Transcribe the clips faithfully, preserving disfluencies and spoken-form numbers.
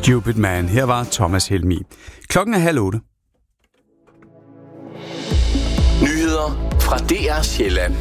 Stupid Man. Her var Thomas Helmi. Klokken er halv otte. Nyheder fra D R Sjælland.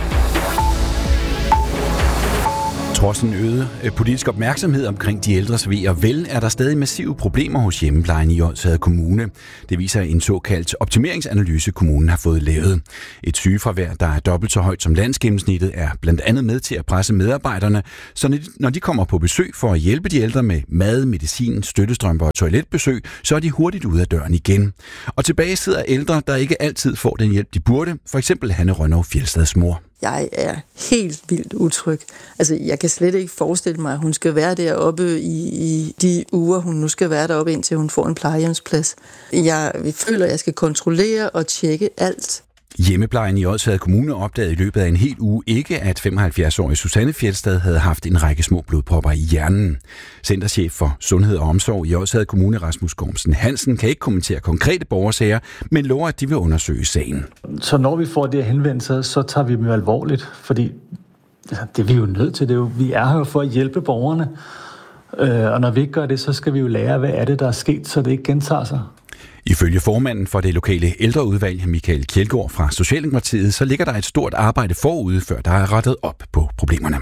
Trods en øget politisk opmærksomhed omkring de ældres ve og vel, er der stadig massive problemer hos hjemmeplejen i Odsherred Kommune. Det viser en såkaldt optimeringsanalyse, kommunen har fået lavet. Et sygefravær, der er dobbelt så højt som landsgennemsnittet, er blandt andet med til at presse medarbejderne, så når de kommer på besøg for at hjælpe de ældre med mad, medicin, støttestrømper og toiletbesøg, så er de hurtigt ude af døren igen. Og tilbage sidder ældre, der ikke altid får den hjælp, de burde. For eksempel Hanne Rønnow Fjeldstads mor. Jeg er helt vildt utryg. Altså, jeg kan slet ikke forestille mig, at hun skal være deroppe i, i de uger, hun nu skal være deroppe, indtil hun får en plejehjemsplads. Jeg føler, at jeg skal kontrollere og tjekke alt. Hjemmeplejen i Odsherred Kommune opdagede i løbet af en hel uge ikke, at femoghalvfjerds-årige Susanne Fjeldstad havde haft en række små blodpropper i hjernen. Centerchef for Sundhed og Omsorg i Odsherred Kommune, Rasmus Gormsen Hansen, kan ikke kommentere konkrete borgersager, men lover, at de vil undersøge sagen. Så når vi får det henvendelser, så tager vi dem jo alvorligt, fordi det er vi jo nødt til. Det jo, vi er her jo for at hjælpe borgerne, og når vi ikke gør det, så skal vi jo lære, hvad er det, der er sket, så det ikke gentager sig. Ifølge formanden for det lokale ældreudvalg, Michael Kjeldgaard fra Socialdemokratiet, så ligger der et stort arbejde forude, før der er rettet op på problemerne.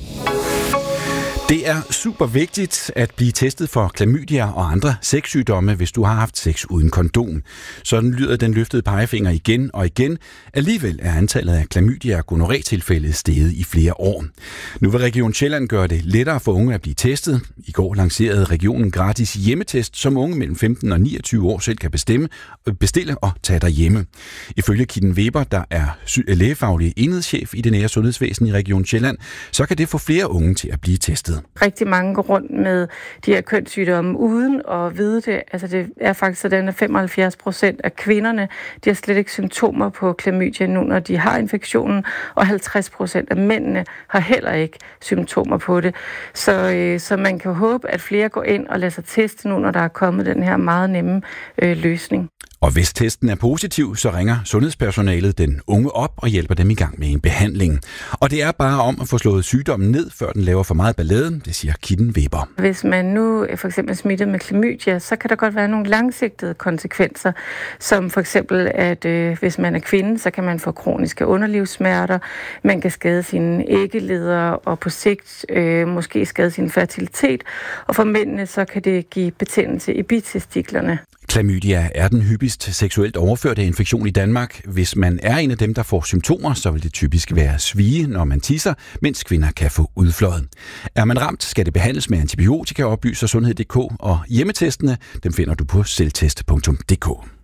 Det er super vigtigt at blive testet for klamydia og andre sexsygdomme, hvis du har haft sex uden kondom. Sådan lyder den løftede pegefinger igen og igen. Alligevel er antallet af klamydia- og gonorré-tilfælde steget i flere år. Nu vil Region Sjælland gøre det lettere for unge at blive testet. I går lancerede regionen gratis hjemmetest, som unge mellem femten og niogtyve år selv kan bestemme, bestille og tage derhjemme. Ifølge Kitten Weber, der er lægefaglig enhedschef i det nære sundhedsvæsen i Region Sjælland, så kan det få flere unge til at blive testet. Rigtig mange går rundt med de her kønssygdomme uden at vide det. Altså det er faktisk sådan, at femoghalvfjerds procent af kvinderne, de har slet ikke symptomer på klamydia nu, når de har infektionen, og halvtreds procent af mændene har heller ikke symptomer på det. Så, øh, så man kan håbe, at flere går ind og lader sig teste nu, når der er kommet den her meget nemme øh, løsning. Og hvis testen er positiv, så ringer sundhedspersonalet den unge op og hjælper dem i gang med en behandling. Og det er bare om at få slået sygdommen ned, før den laver for meget ballade, det siger Kitten Weber. Hvis man nu for eksempel er smittet med klamydia, så kan der godt være nogle langsigtede konsekvenser, som for eksempel, at øh, hvis man er kvinde, så kan man få kroniske underlivssmerter, man kan skade sine æggeleder og på sigt øh, måske skade sin fertilitet, og for mændene så kan det give betændelse i bitestiklerne. Klamydia er den hyppigst seksuelt overførte infektion i Danmark. Hvis man er en af dem, der får symptomer, så vil det typisk være svie, når man tisser, mens kvinder kan få udflådet. Er man ramt, skal det behandles med antibiotika, oplyser sundhed punktum d k, og hjemmetestene, dem finder du på selvtest punktum d k.